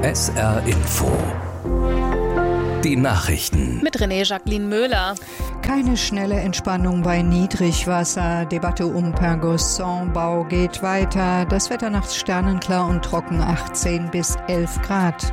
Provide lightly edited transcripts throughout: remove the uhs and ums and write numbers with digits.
SR Info. Die Nachrichten. Mit René-Jacqueline Möhler. Keine schnelle Entspannung bei Niedrigwasser. Debatte um Pangosson-Bau geht weiter. Das Wetter nachts sternenklar und trocken, 18 bis 11 Grad.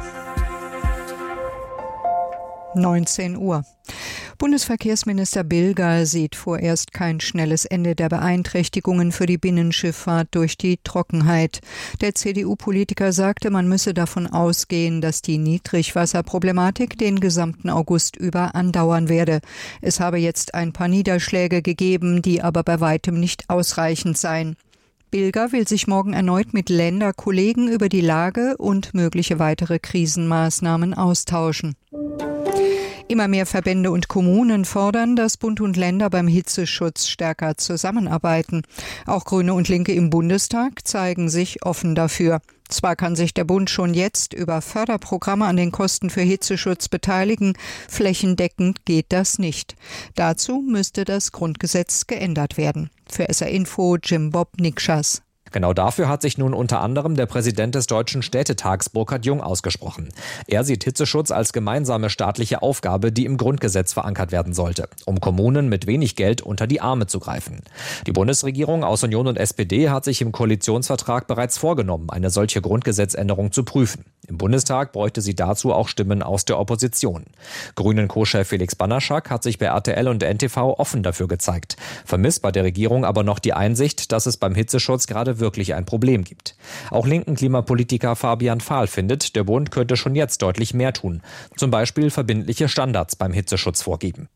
19 Uhr. Bundesverkehrsminister Bilger sieht vorerst kein schnelles Ende der Beeinträchtigungen für die Binnenschifffahrt durch die Trockenheit. Der CDU-Politiker sagte, man müsse davon ausgehen, dass die Niedrigwasserproblematik den gesamten August über andauern werde. Es habe jetzt ein paar Niederschläge gegeben, die aber bei weitem nicht ausreichend seien. Bilger will sich morgen erneut mit Länderkollegen über die Lage und mögliche weitere Krisenmaßnahmen austauschen. Immer mehr Verbände und Kommunen fordern, dass Bund und Länder beim Hitzeschutz stärker zusammenarbeiten. Auch Grüne und Linke im Bundestag zeigen sich offen dafür. Zwar kann sich der Bund schon jetzt über Förderprogramme an den Kosten für Hitzeschutz beteiligen, flächendeckend geht das nicht. Dazu müsste das Grundgesetz geändert werden. Für SR Info Jim Bob Nikschas. Genau dafür hat sich nun unter anderem der Präsident des Deutschen Städtetags Burkhard Jung ausgesprochen. Er sieht Hitzeschutz als gemeinsame staatliche Aufgabe, die im Grundgesetz verankert werden sollte, um Kommunen mit wenig Geld unter die Arme zu greifen. Die Bundesregierung aus Union und SPD hat sich im Koalitionsvertrag bereits vorgenommen, eine solche Grundgesetzänderung zu prüfen. Im Bundestag bräuchte sie dazu auch Stimmen aus der Opposition. Grünen-Co-Chef Felix Banaschak hat sich bei RTL und NTV offen dafür gezeigt, vermisst bei der Regierung aber noch die Einsicht, dass es beim Hitzeschutz gerade wirklich ein Problem gibt. Auch linken Klimapolitiker Fabian Fahl findet, der Bund könnte schon jetzt deutlich mehr tun. Zum Beispiel verbindliche Standards beim Hitzeschutz vorgeben.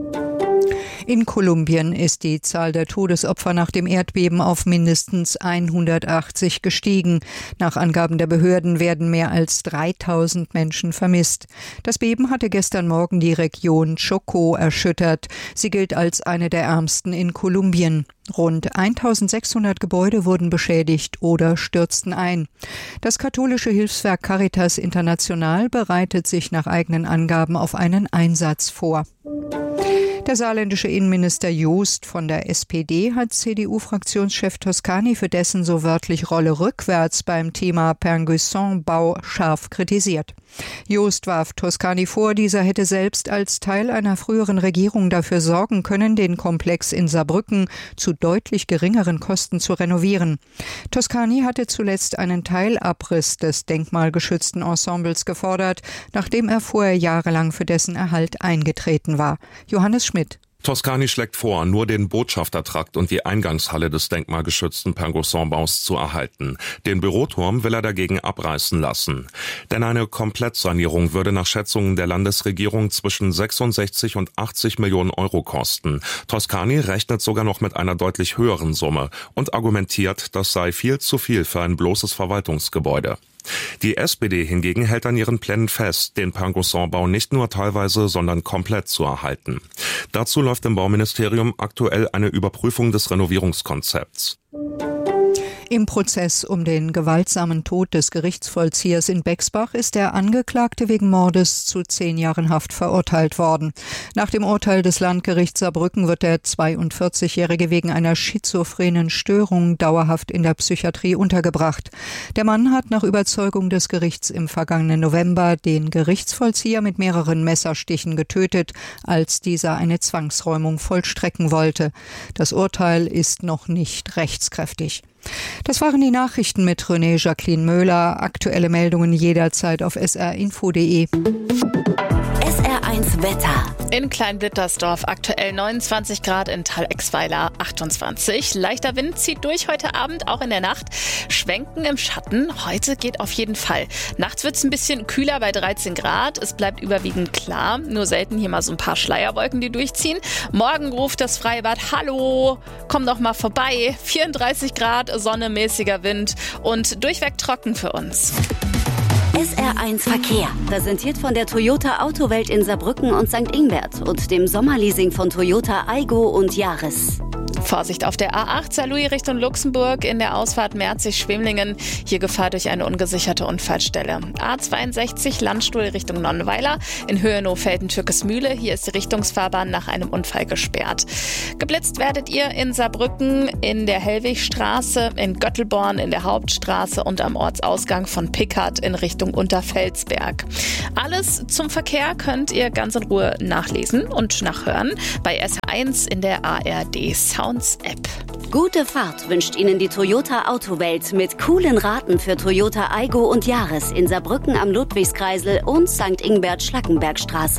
In Kolumbien ist die Zahl der Todesopfer nach dem Erdbeben auf mindestens 180 gestiegen. Nach Angaben der Behörden werden mehr als 3000 Menschen vermisst. Das Beben hatte gestern Morgen die Region Chocó erschüttert. Sie gilt als eine der ärmsten in Kolumbien. Rund 1600 Gebäude wurden beschädigt oder stürzten ein. Das katholische Hilfswerk Caritas International bereitet sich nach eigenen Angaben auf einen Einsatz vor. Der saarländische Innenminister Joost von der SPD hat CDU-Fraktionschef Toscani für dessen so wörtlich Rolle rückwärts beim Thema Pangosson-Bau scharf kritisiert. Joost warf Toscani vor, dieser hätte selbst als Teil einer früheren Regierung dafür sorgen können, den Komplex in Saarbrücken zu deutlich geringeren Kosten zu renovieren. Toscani hatte zuletzt einen Teilabriss des denkmalgeschützten Ensembles gefordert, nachdem er vorher jahrelang für dessen Erhalt eingetreten war. Johannes Schmidt. Toscani schlägt vor, nur den Botschaftertrakt und die Eingangshalle des denkmalgeschützten Pangosson-Baus zu erhalten. Den Büroturm will er dagegen abreißen lassen. Denn eine Komplettsanierung würde nach Schätzungen der Landesregierung zwischen 66 und 80 Millionen Euro kosten. Toscani rechnet sogar noch mit einer deutlich höheren Summe und argumentiert, das sei viel zu viel für ein bloßes Verwaltungsgebäude. Die SPD hingegen hält an ihren Plänen fest, den Pangosson-Bau nicht nur teilweise, sondern komplett zu erhalten. Dazu läuft im Bauministerium aktuell eine Überprüfung des Renovierungskonzepts. Im Prozess um den gewaltsamen Tod des Gerichtsvollziehers in Bexbach ist der Angeklagte wegen Mordes zu 10 Jahren Haft verurteilt worden. Nach dem Urteil des Landgerichts Saarbrücken wird der 42-Jährige wegen einer schizophrenen Störung dauerhaft in der Psychiatrie untergebracht. Der Mann hat nach Überzeugung des Gerichts im vergangenen November den Gerichtsvollzieher mit mehreren Messerstichen getötet, als dieser eine Zwangsräumung vollstrecken wollte. Das Urteil ist noch nicht rechtskräftig. Das waren die Nachrichten mit René-Jacqueline Möhler. Aktuelle Meldungen jederzeit auf srinfo.de. SR1 Wetter. In Kleinblittersdorf aktuell 29 Grad, in Thalexweiler 28. Leichter Wind zieht durch heute Abend, auch in der Nacht. Schwenken im Schatten, heute geht auf jeden Fall. Nachts wird es ein bisschen kühler bei 13 Grad. Es bleibt überwiegend klar, nur selten hier mal so ein paar Schleierwolken, die durchziehen. Morgen ruft das Freibad, hallo, komm doch mal vorbei. 34 Grad, Sonne, mäßiger Wind und durchweg trocken für uns. SR1 Verkehr, präsentiert von der Toyota Autowelt in Saarbrücken und St. Ingbert und dem Sommerleasing von Toyota Aygo und Yaris. Vorsicht auf der A8 Saarlouis Richtung Luxemburg in der Ausfahrt Merzig-Schwemlingen. Hier Gefahr durch eine ungesicherte Unfallstelle. A62 Landstuhl Richtung Nonnweiler in Höhe Nohfelden-Türkesmühle. Hier ist die Richtungsfahrbahn nach einem Unfall gesperrt. Geblitzt werdet ihr in Saarbrücken in der Hellwigstraße, in Göttelborn in der Hauptstraße und am Ortsausgang von Pickert in Richtung Unterfelsberg. Alles zum Verkehr könnt ihr ganz in Ruhe nachlesen und nachhören bei SR1 in der ARD Sounds App. Gute Fahrt wünscht Ihnen die Toyota Autowelt mit coolen Raten für Toyota Aygo und Yaris in Saarbrücken am Ludwigskreisel und St. Ingbert-Schlackenbergstraße.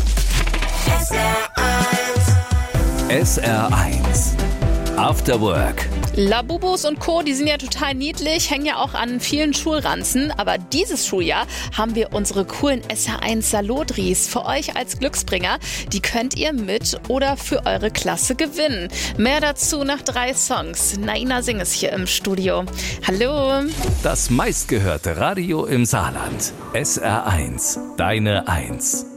SR1 After Work. Labubus und Co., die sind ja total niedlich, hängen ja auch an vielen Schulranzen. Aber dieses Schuljahr haben wir unsere coolen SR1 Salodris für euch als Glücksbringer. Die könnt ihr mit oder für eure Klasse gewinnen. Mehr dazu nach 3 Songs. Naina Singh ist hier im Studio. Hallo. Das meistgehörte Radio im Saarland. SR1, deine 1.